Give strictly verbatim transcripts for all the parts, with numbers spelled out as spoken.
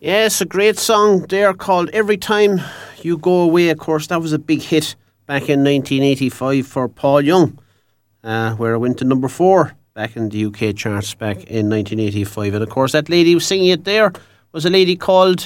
Yeah, it's a great song there called Every Time You Go Away. Of course, that was a big hit back in nineteen eighty-five for Paul Young, uh, where it went to number four back in the U K charts back in nineteen eighty-five. And of course, that lady who was singing it there was a lady called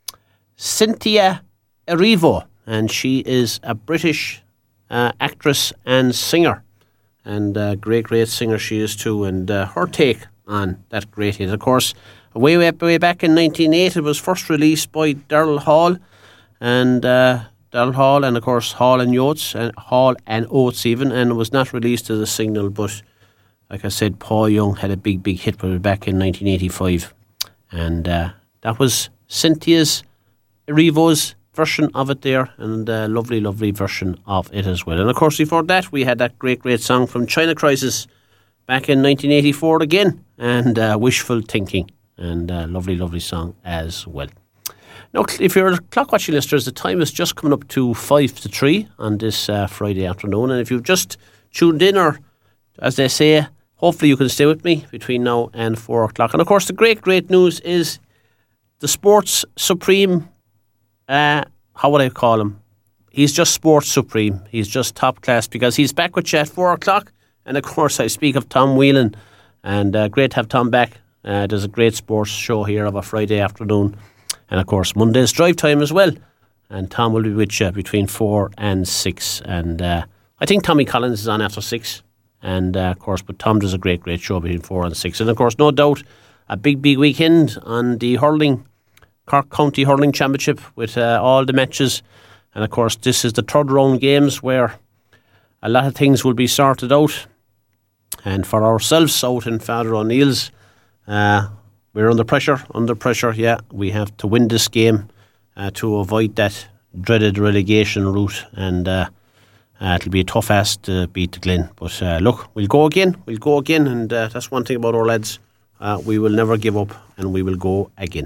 Cynthia Erivo, and she is a British uh, actress and singer, and a great, great singer she is too. And uh, her take on that great hit, of course, way, way, way back in nineteen eighty, it was first released by Daryl Hall, and uh, Daryl Hall, and of course Hall and Oates, and Hall and Oates even, and it was not released as a single. But like I said, Paul Young had a big, big hit with it back in nineteen eighty-five, and uh, that was Cynthia's Erivo's version of it there, and a lovely, lovely version of it as well. And of course, before that, we had that great, great song from China Crisis back in nineteen eighty-four again, and uh, Wishful Thinking, and a lovely, lovely song as well. Now, if you're clock watching listeners, the time is just coming up to five to three on this uh, Friday afternoon, and if you've just tuned in, or as they say, hopefully you can stay with me between now and four o'clock. And of course, the great, great news is the Sports Supreme. Uh, how would I call him? He's just Sports Supreme. He's just top class, because he's back with you at four o'clock. And of course, I speak of Tom Whelan, and uh, great to have Tom back. Uh, there's a great sports show here of a Friday afternoon, and of course Monday's drive time as well. And Tom will be with you between four and six. And uh, I think Tommy Collins is on after six. And uh, of course, but Tom does a great, great show between four and six. And of course, no doubt, a big, big weekend on the hurling. Cork County Hurling Championship with uh, all the matches, and of course this is the third round games where a lot of things will be sorted out. And for ourselves out in Father O'Neill's, uh, we're under pressure, under pressure, yeah. We have to win this game uh, to avoid that dreaded relegation route, and uh, uh, it'll be a tough ask to beat the Glen. But uh, look, we'll go again, we'll go again, and uh, that's one thing about our lads. Uh, we will never give up, and we will go again.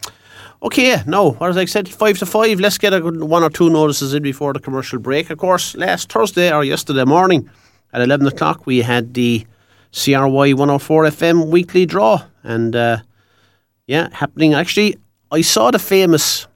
Okay, now, as I said, five to five, let's get a good one or two notices in before the commercial break. Of course, last Thursday or yesterday morning at eleven o'clock, we had the C R Y one oh four F M weekly draw. And, uh, yeah, happening. Actually, I saw the famous,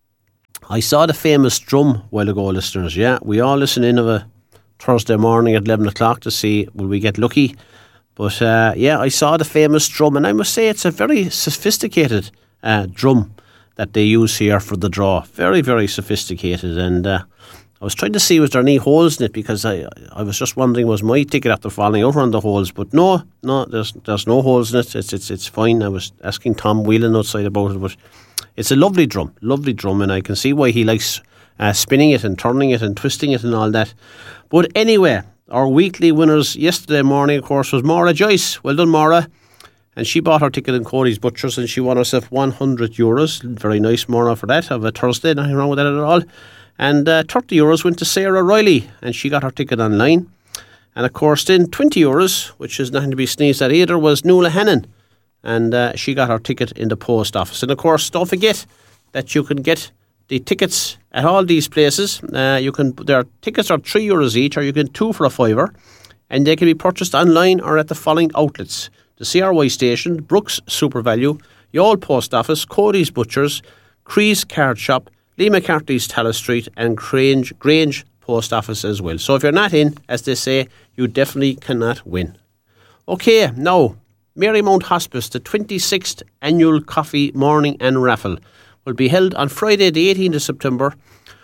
I saw the famous drum a while ago, listeners. Yeah, we all listen in of a Thursday morning at eleven o'clock to see, will we get lucky? But, uh, yeah, I saw the famous drum, and I must say it's a very sophisticated uh, drum that they use here for the draw. Very, very sophisticated. And uh, I was trying to see was there any holes in it, because I I was just wondering, was my ticket after falling over on the holes? But no, no, there's there's no holes in it. It's it's it's fine. I was asking Tom Whelan outside about it, but it's a lovely drum, lovely drum, and I can see why he likes uh, spinning it and turning it and twisting it and all that. But anyway, our weekly winners yesterday morning, of course, was Maura Joyce. Well done, Maura. And she bought her ticket in Cody's Butchers, and she won herself one hundred euros. Very nice, Maura, for that, of a Thursday. Nothing wrong with that at all. And uh, thirty euros went to Sarah Riley, and she got her ticket online. And of course, then twenty euros, which is nothing to be sneezed at either, was Nuala Hannon. And uh, she got her ticket in the post office. And of course, don't forget that you can get the tickets at all these places. Uh, you can Their tickets are three euros each, or you can two for a fiver. And they can be purchased online or at the following outlets: the C R Y station, Brooks SuperValue, Youghal Post Office, Cody's Butchers, Cree's Card Shop, Lee McCarthy's Tallis Street, and Grange, Grange Post Office as well. So if you're not in, as they say, you definitely cannot win. Okay, now, Marymount Hospice, the twenty-sixth annual coffee morning and raffle, will be held on Friday the eighteenth of September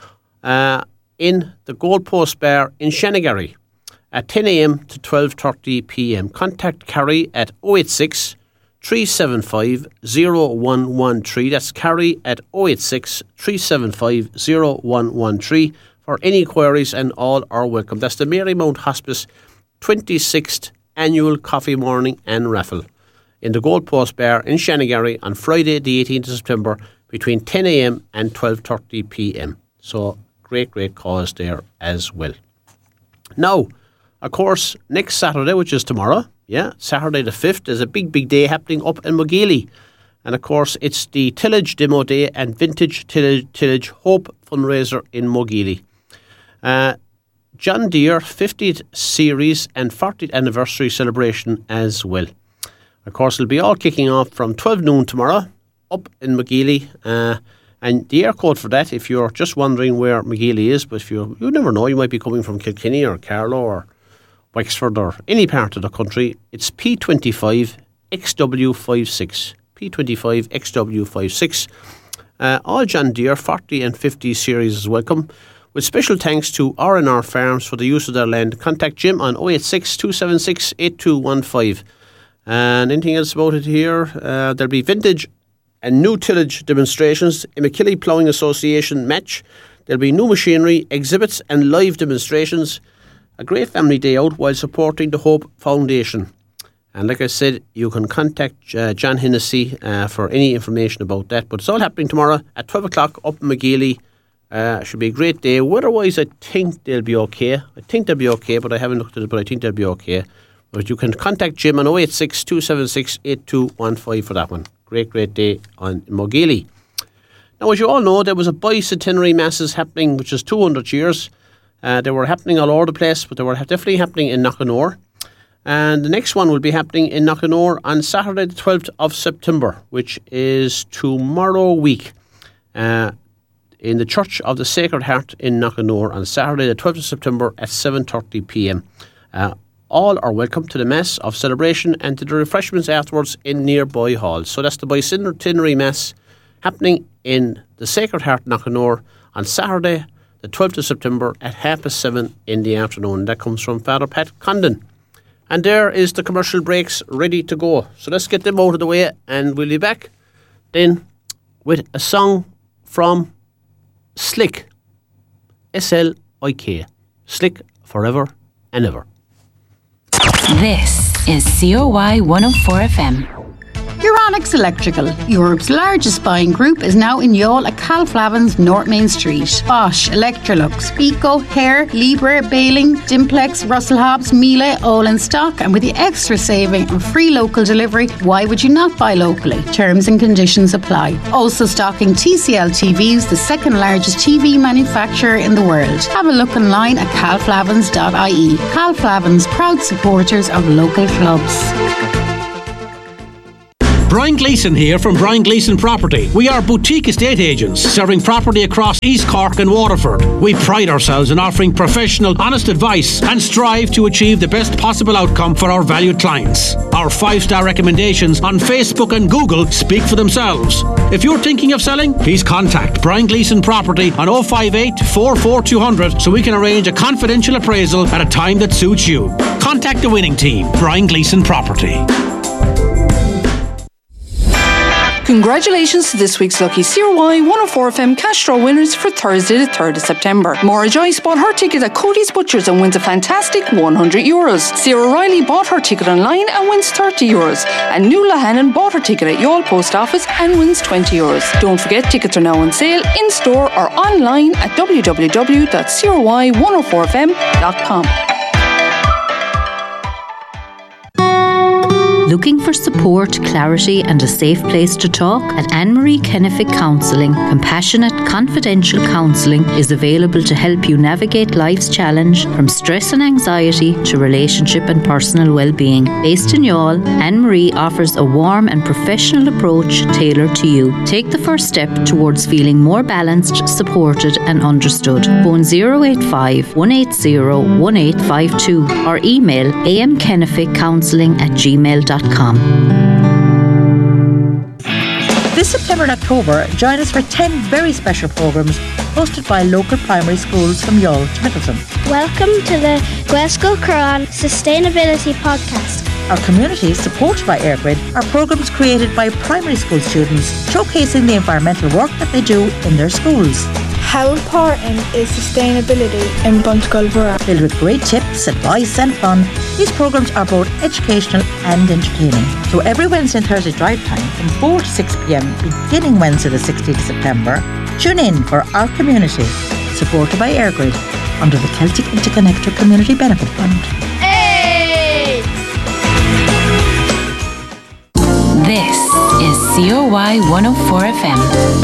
uh, in the Gold Post Bar in Shanagarry at ten a.m. to twelve thirty p.m. Contact Carrie at oh eight six, three seven five, oh one one three. That's Carrie at oh eight six, three seven five, oh one one three for any queries, and all are welcome. That's the Marymount Hospice twenty-sixth annual coffee morning and raffle in the Gold Post Bar in Shanagarry on Friday the eighteenth of September between ten a.m. and twelve thirty p.m. So great, great cause there as well. Now, of course, next Saturday, which is tomorrow, yeah, Saturday the fifth, there's a big, big day happening up in Mogeely. And of course, it's the Tillage Demo Day and Vintage Tillage, Tillage Hope fundraiser in Mogeely. Uh, John Deere fiftieth series and fortieth anniversary celebration as well. Of course, it'll be all kicking off from twelve noon tomorrow up in McGeely. Uh, and the air code for that, if you're just wondering where McGeely is, but if you you never know, you might be coming from Kilkenny or Carlow or Wexford or any part of the country, it's P twenty-five X W fifty-six. P twenty-five X W fifty-six. Uh, all John Deere forty and fifty series is welcome. With special thanks to R and R Farms for the use of their land. Contact Jim on oh eight six, two seven six, eight two one five. And anything else about it here? Uh, there'll be vintage and new tillage demonstrations, a McKilly Ploughing Association match. There'll be new machinery, exhibits and live demonstrations. A great family day out while supporting the Hope Foundation. And like I said, you can contact uh, John Hennessy uh, for any information about that. But it's all happening tomorrow at twelve o'clock up in McGeely. Uh, should be a great day. Weather-wise, I think they'll be okay. I think they'll be okay, but I haven't looked at it, but I think they'll be okay. But you can contact Jim on oh eight six, two seven six, eight two one five for that one. Great, great day on McGeely. Now, as you all know, there was a bicentenary masses happening, which is two hundred years. Uh, they were happening all over the place, but they were definitely happening in Knockanore. And the next one will be happening in Knockanore on Saturday the twelfth of September, which is tomorrow week. Uh, in the Church of the Sacred Heart in Knockanore on Saturday the twelfth of September at seven thirty p m. Uh, all are welcome to the Mass of celebration and to the refreshments afterwards in nearby halls. So that's the bicentenary Mass happening in the Sacred Heart Knockanore on Saturday the twelfth of September at half past seven in the afternoon. That comes from Father Pat Condon. And there is the commercial breaks ready to go. So let's get them out of the way and we'll be back then with a song from Slick. S L I K. Slick forever and ever. This is C O Y one oh four F M. Euronics Electrical, Europe's largest buying group, is now in Youghal at Calflavin's North Main Street. Bosch, Electrolux, Pico, Hare, Libre, Baling, Dimplex, Russell Hobbs, Miele, all in stock, and with the extra saving and free local delivery, why would you not buy locally? Terms and conditions apply. Also stocking T C L T Vs, the second largest T V manufacturer in the world. Have a look online at calflavins dot I E. Calflavins, proud supporters of local clubs. Brian Gleeson here from Brian Gleeson Property. We are boutique estate agents serving property across East Cork and Waterford. We pride ourselves in offering professional, honest advice and strive to achieve the best possible outcome for our valued clients. Our five-star recommendations on Facebook and Google speak for themselves. If you're thinking of selling, please contact Brian Gleeson Property on oh five eight, four four two hundred so we can arrange a confidential appraisal at a time that suits you. Contact the winning team, Brian Gleeson Property. Congratulations to this week's lucky C R Y one oh four F M cash draw winners for Thursday the third of September. Maura Joyce bought her ticket at Cody's Butchers and wins a fantastic one hundred euros. Sarah Riley bought her ticket online and wins thirty euros. And Nuala Hannon bought her ticket at Youghal Post Office and wins twenty euros. Don't forget, tickets are now on sale in store or online at w w w dot c r y one oh four f m dot com. Looking for support, clarity and a safe place to talk? At Anne-Marie Kennefic Counselling, compassionate, confidential counselling is available to help you navigate life's challenge from stress and anxiety to relationship and personal well-being. Based in Youghal, Anne-Marie offers a warm and professional approach tailored to you. Take the first step towards feeling more balanced, supported and understood. Phone zero eight five, one eight zero, one eight five two or email amkenneficcounselling at gmail dot com. This September and October, join us for ten very special programmes hosted by local primary schools from Youghal to Middleton. Welcome to the Glasgow Quran Sustainability Podcast. Our community, supported by EirGrid, are programmes created by primary school students showcasing the environmental work that they do in their schools. How important is sustainability in Buntegulborough? Filled with great tips, advice and fun, these programmes are both educational and entertaining. So every Wednesday and Thursday drive time from four to six p m beginning Wednesday the sixteenth of September, tune in for Our Community, supported by EirGrid under the Celtic Interconnector Community Benefit Fund. Hey! This is C O Y one oh four F M.